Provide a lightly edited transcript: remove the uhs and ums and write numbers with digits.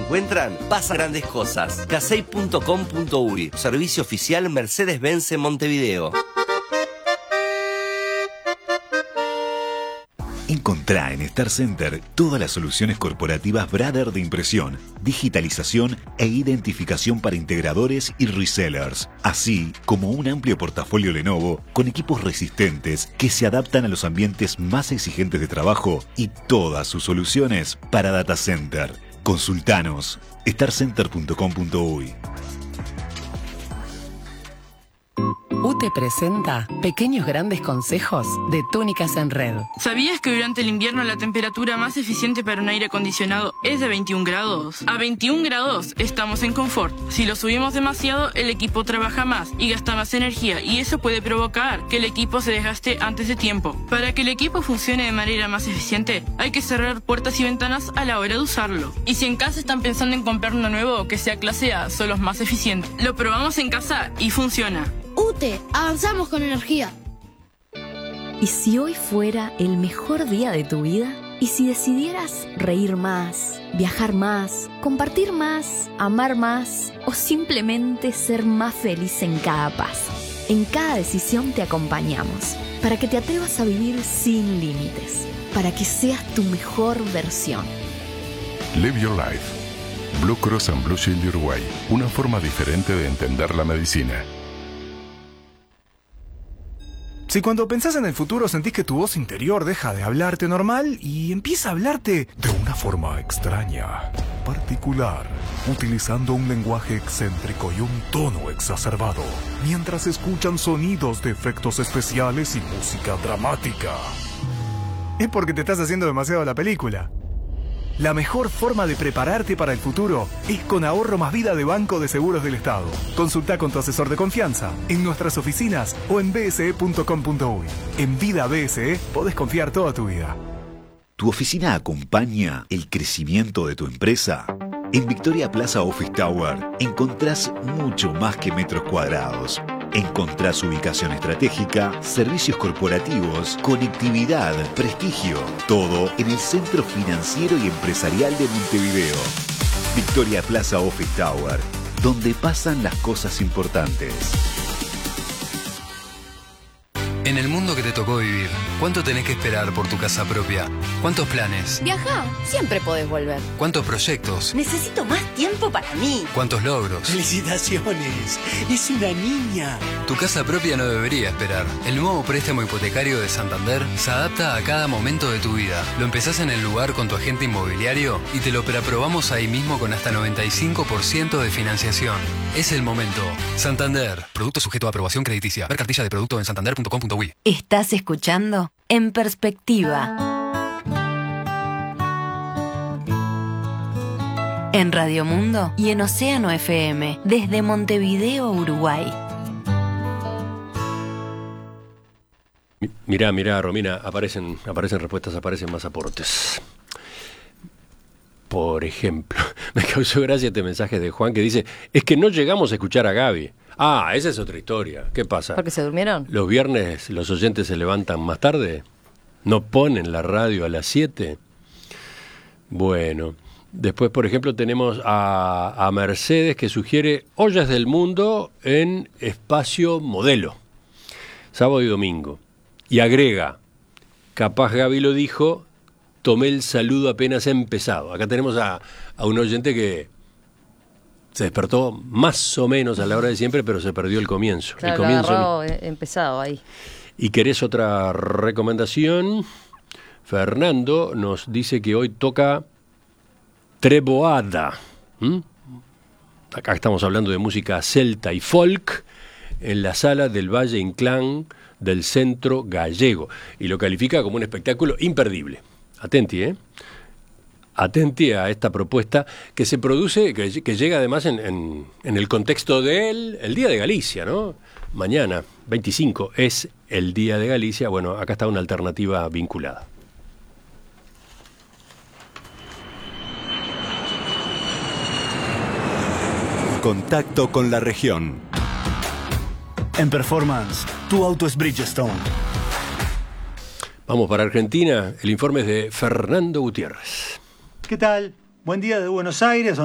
encuentran, pasan grandes cosas. Casey.com.uy, servicio oficial Mercedes-Benz en Montevideo. Encontrá en Star Center todas las soluciones corporativas Brother de impresión, digitalización e identificación para integradores y resellers, así como un amplio portafolio Lenovo con equipos resistentes que se adaptan a los ambientes más exigentes de trabajo y todas sus soluciones para data center. Consultanos starcenter.com.uy. UTE presenta Pequeños Grandes Consejos de Túnicas en Red. ¿Sabías que durante el invierno la temperatura más eficiente para un aire acondicionado es de 21 grados? A 21 grados estamos en confort. Si lo subimos demasiado, el equipo trabaja más y gasta más energía, y eso puede provocar que el equipo se desgaste antes de tiempo. Para que el equipo funcione de manera más eficiente, hay que cerrar puertas y ventanas a la hora de usarlo. Y si en casa están pensando en comprar uno nuevo que sea clase A, son los más eficientes. Lo probamos en casa y funciona. UTE, avanzamos con energía. ¿Y si hoy fuera el mejor día de tu vida? ¿Y si decidieras reír más, viajar más, compartir más, amar más o simplemente ser más feliz en cada paso? En cada decisión te acompañamos para que te atrevas a vivir sin límites, para que seas tu mejor versión. Live Your Life. Blue Cross and Blue Shield de Uruguay. Una forma diferente de entender la medicina. Si cuando pensás en el futuro sentís que tu voz interior deja de hablarte normal y empieza a hablarte de una forma extraña, particular, utilizando un lenguaje excéntrico y un tono exacerbado, mientras escuchan sonidos de efectos especiales y música dramática, es porque te estás haciendo demasiado la película. La mejor forma de prepararte para el futuro es con Ahorro Más Vida de Banco de Seguros del Estado. Consulta con tu asesor de confianza en nuestras oficinas o en bse.com.uy. En Vida BSE podés confiar toda tu vida. ¿Tu oficina acompaña el crecimiento de tu empresa? En Victoria Plaza Office Tower encontrás mucho más que metros cuadrados. Encontrás ubicación estratégica, servicios corporativos, conectividad, prestigio. Todo en el centro financiero y empresarial de Montevideo. Victoria Plaza Office Tower, donde pasan las cosas importantes. En el mundo que te tocó vivir, ¿cuánto tenés que esperar por tu casa propia? ¿Cuántos planes? Viajá, siempre podés volver. ¿Cuántos proyectos? Necesito más tiempo para mí. ¿Cuántos logros? ¡Felicitaciones! ¡Es una niña! Tu casa propia no debería esperar. El nuevo préstamo hipotecario de Santander se adapta a cada momento de tu vida. Lo empezás en el lugar con tu agente inmobiliario y te lo preaprobamos ahí mismo con hasta 95% de financiación. Es el momento. Santander. Producto sujeto a aprobación crediticia. Ver cartilla de producto en santander.com.uy. ¿Estás escuchando? En Perspectiva. En Radio Mundo y en Océano FM, desde Montevideo, Uruguay. Mirá, Romina, aparecen respuestas, aparecen más aportes. Por ejemplo, me causó gracia este mensaje de Juan que dice: es que no llegamos a escuchar a Gaby. Ah, esa es otra historia. ¿Qué pasa? ¿Porque se durmieron? ¿Los viernes los oyentes se levantan más tarde? ¿No ponen la radio a las 7? Bueno, después, por ejemplo, tenemos a Mercedes que sugiere Ollas del Mundo en espacio modelo, sábado y domingo. Y agrega, capaz Gaby lo dijo, tomé el saludo apenas empezado. Acá tenemos a un oyente que se despertó más o menos a la hora de siempre, pero se perdió el comienzo. Claro, el comienzo lo agarró empezado ahí. ¿Y querés otra recomendación? Fernando nos dice que hoy toca Treboada. Acá estamos hablando de música celta y folk en la sala del Valle Inclán del Centro Gallego. Y lo califica como un espectáculo imperdible. Atenti, Atenti a esta propuesta que se produce, que llega además en el contexto del Día de Galicia, ¿no? Mañana, 25, es el Día de Galicia. Bueno, acá está una alternativa vinculada. Contacto con la región. En Performance, tu auto es Bridgestone. Vamos para Argentina. El informe es de Fernando Gutiérrez. ¿Qué tal? Buen día de Buenos Aires.